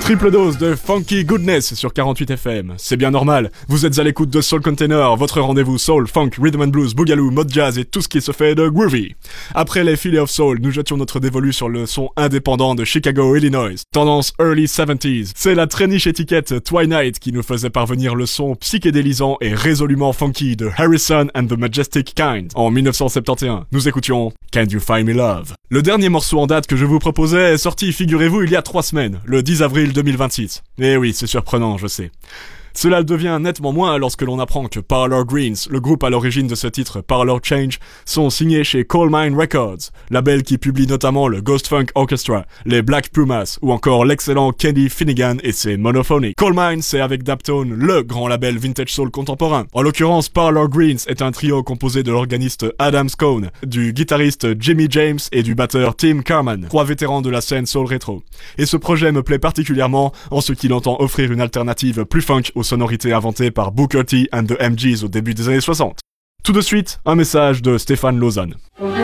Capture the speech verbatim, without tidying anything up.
Triple dose de funky goodness sur quarante-huit F M. C'est bien normal, vous êtes à l'écoute de Soul Container, votre rendez-vous soul, funk, rhythm and blues, boogaloo, mode jazz et tout ce qui se fait de groovy. Après les Filets of Soul, nous jetions notre dévolu sur le son indépendant de Chicago, Illinois, tendance early soixante-dix. C'est la très niche étiquette Twilight qui nous faisait parvenir le son psychédélisant et résolument funky de Harrison and the Majestic Kind. En dix-neuf cent soixante et onze, nous écoutions Can You Find Me Love. Le dernier morceau en date que je vous proposais est sorti, figurez-vous, il y a trois semaines, le dix avril deux mille vingt-six. Eh oui, c'est surprenant, je sais. Cela devient nettement moins lorsque l'on apprend que Parlor Greens, le groupe à l'origine de ce titre Parlor Change, sont signés chez Coal Mine Records, label qui publie notamment le Ghost Funk Orchestra, les Black Pumas ou encore l'excellent Kenny Finnegan et ses Monophonic. Coal Mine, c'est avec Daptone le grand label vintage soul contemporain. En l'occurrence, Parlor Greens est un trio composé de l'organiste Adam Scone, du guitariste Jimmy James et du batteur Tim Carman, trois vétérans de la scène soul rétro. Et ce projet me plaît particulièrement en ce qu'il entend offrir une alternative plus funk aux sonorités inventées par Booker T and the M Gs au début des années soixante. Tout de suite, un message de Stéphane Lausanne.